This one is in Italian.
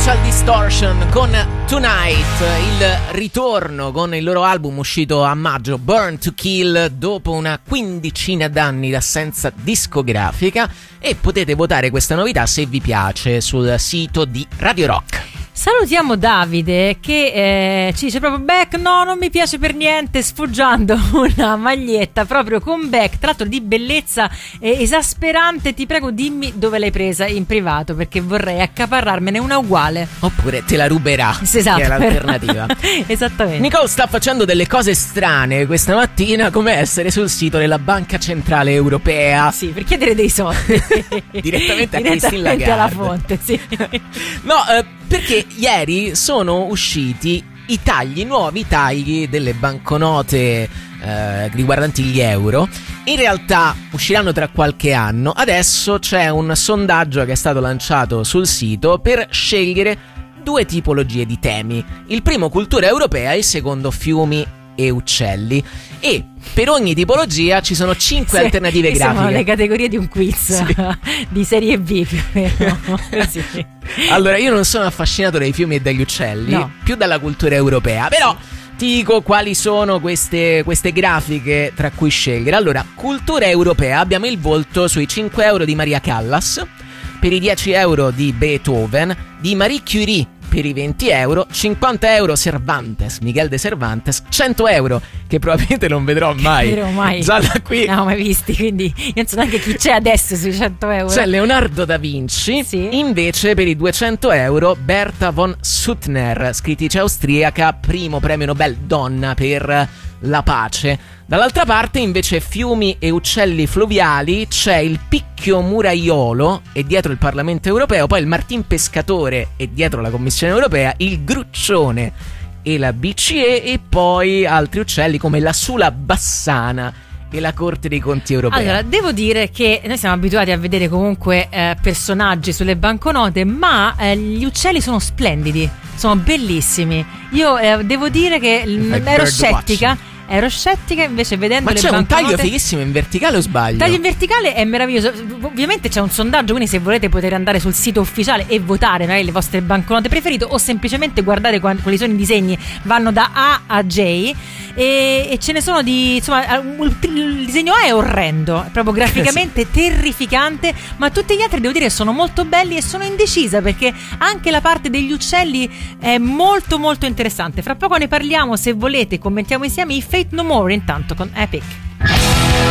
Social Distortion con Tonight, il ritorno con il loro album uscito a maggio, Burn to Kill, dopo una quindicina d'anni d'assenza discografica, e potete votare questa novità se vi piace sul sito di Radio Rock. Salutiamo Davide che ci dice proprio Beck, no, non mi piace per niente, sfoggiando una maglietta proprio con Beck, tra l'altro di bellezza esasperante. Ti prego dimmi dove l'hai presa in privato, perché vorrei accaparrarmene una uguale. Oppure te la ruberà, esatto, che è l'alternativa. Esattamente. Nicole sta facendo delle cose strane questa mattina, come essere sul sito della Banca Centrale Europea. Sì, per chiedere dei soldi. Direttamente a Christine Lagarde. Alla fonte, sì. No, perché ieri sono usciti i nuovi tagli delle banconote riguardanti gli euro. In realtà usciranno tra qualche anno. Adesso c'è un sondaggio che è stato lanciato sul sito per scegliere due tipologie di temi. Il primo cultura europea, il secondo fiumi e uccelli. E per ogni tipologia ci sono 5 alternative grafiche. Sono le categorie di un quiz, sì. Di serie B più o meno. Così. Allora, io non sono affascinato dai fiumi e dagli uccelli, no, più dalla cultura europea, però ti dico quali sono queste grafiche tra cui scegliere. Allora, cultura europea, abbiamo il volto sui 5 euro di Maria Callas, per i 10 euro di Beethoven, di Marie Curie per i 20 euro, 50 euro Cervantes, Miguel de Cervantes, 100 euro che probabilmente non vedrò mai. Vedrò mai. Già da qui. Non ho mai visti, quindi io non so neanche chi c'è adesso sui 100 euro. C'è Leonardo da Vinci, sì. Invece per i 200 euro Berta von Suttner, scrittrice austriaca, primo premio Nobel donna per la pace. Dall'altra parte invece fiumi e uccelli fluviali, c'è il picchio muraiolo e dietro il Parlamento europeo, poi il martin pescatore e dietro la Commissione europea, il gruccione e la BCE, e poi altri uccelli come la sula bassana e la Corte dei Conti europea. Allora, devo dire che noi siamo abituati a vedere comunque personaggi sulle banconote, ma gli uccelli sono splendidi, sono bellissimi. Io devo dire che ero scettica, invece vedendo le banconote. Ma c'è un taglio fighissimo in verticale o sbaglio? Il taglio in verticale è meraviglioso. Ovviamente c'è un sondaggio, quindi se volete potete andare sul sito ufficiale e votare magari le vostre banconote preferite, o semplicemente guardare quali sono i disegni, vanno da A a J, e ce ne sono di, insomma, il disegno A è orrendo, è proprio graficamente terrificante, ma tutti gli altri devo dire sono molto belli, e sono indecisa perché anche la parte degli uccelli è molto molto interessante. Fra poco ne parliamo, se volete commentiamo insieme i Fate No More, intanto con Epic.